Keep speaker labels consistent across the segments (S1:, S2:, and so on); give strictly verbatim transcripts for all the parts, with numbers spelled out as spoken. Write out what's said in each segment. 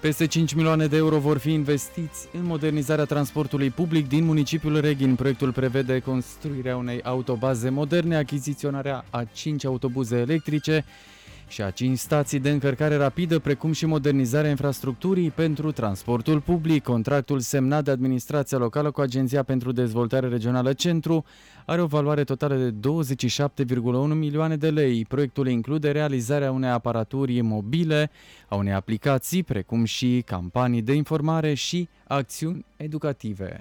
S1: Peste cinci milioane de euro vor fi investiți în modernizarea transportului public din municipiul Reghin. Proiectul prevede construirea unei autobaze moderne, achiziționarea a cinci autobuze electrice și a cinci stații de încărcare rapidă, precum și modernizarea infrastructurii pentru transportul public. Contractul semnat de administrația locală cu Agenția pentru Dezvoltare Regională Centru are o valoare totală de douăzeci și șapte virgulă unu milioane de lei. Proiectul include realizarea unei aparaturi mobile, a unei aplicații, precum și campanii de informare și acțiuni educative.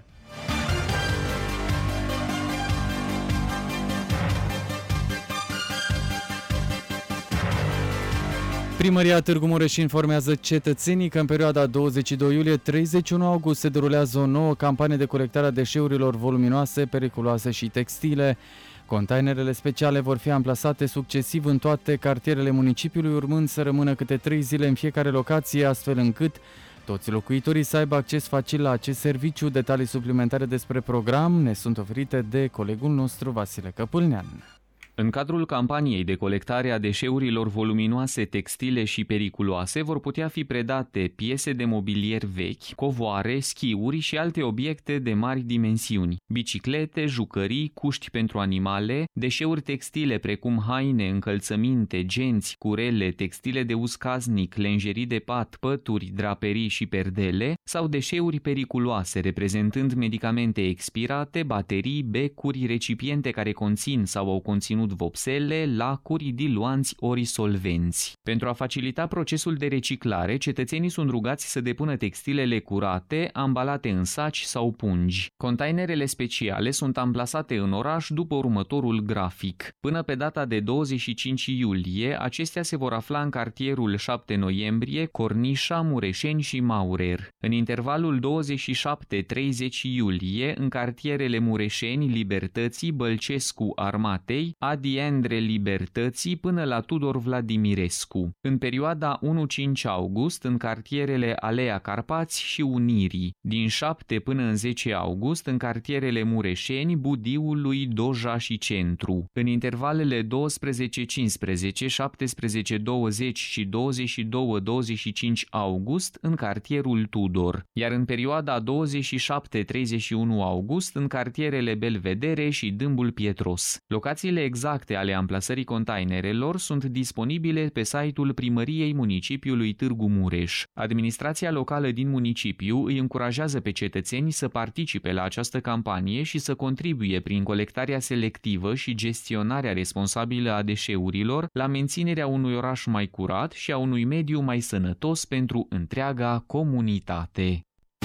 S1: Primăria Târgu Mureș informează cetățenii că în perioada douăzeci și doi iulie - treizeci și unu august se derulează o nouă campanie de colectare a deșeurilor voluminoase, periculoase și textile. Containerele speciale vor fi amplasate succesiv în toate cartierele municipiului, urmând să rămână câte trei zile în fiecare locație, astfel încât toți locuitorii să aibă acces facil la acest serviciu. Detalii suplimentare despre program ne sunt oferite de colegul nostru Vasile Căpâlnean.
S2: În cadrul campaniei de colectare a deșeurilor voluminoase, textile și periculoase vor putea fi predate piese de mobilier vechi, covoare, schiuri și alte obiecte de mari dimensiuni, biciclete, jucării, cuști pentru animale, deșeuri textile precum haine, încălțăminte, genți, curele, textile de uz casnic, lenjerii de pat, pături, draperii și perdele sau deșeuri periculoase reprezentând medicamente expirate, baterii, becuri, recipiente care conțin sau au conținut vopsele, lacuri, diluanți ori solvenți. Pentru a facilita procesul de reciclare, cetățenii sunt rugați să depună textilele curate, ambalate în saci sau pungi. Containerele speciale sunt amplasate în oraș după următorul grafic. Până pe data de douăzeci și cinci iulie, acestea se vor afla în cartierul șapte noiembrie, Cornișa, Mureșeni și Maurer. În intervalul douăzeci și șapte - treizeci iulie, în cartierele Mureșeni, Libertății, Bălcescu, Armatei, Adi Endre Libertății până la Tudor Vladimirescu. În perioada unu - cinci august, în cartierele Alea Carpați și Unirii. Din șapte până în zece august, în cartierele Mureșeni, Budiului, Doja și Centru. În intervalele douăsprezece - cincisprezece, șaptesprezece - douăzeci și douăzeci și doi - douăzeci și cinci august, în cartierul Tudor. Iar în perioada douăzeci și șapte - treizeci și unu august, în cartierele Belvedere și Dâmbul Pietros. Locațiile exacte ale amplasării containerelor sunt disponibile pe site-ul Primăriei Municipiului Târgu Mureș. Administrația locală din municipiu îi încurajează pe cetățeni să participe la această campanie și să contribuie prin colectarea selectivă și gestionarea responsabilă a deșeurilor la menținerea unui oraș mai curat și a unui mediu mai sănătos pentru întreaga comunitate.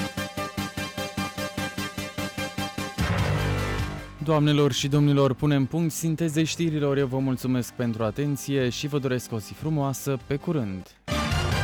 S1: Doamnelor și domnilor, punem punct sintezei știrilor. Eu vă mulțumesc pentru atenție și vă doresc o zi frumoasă. Pe curând!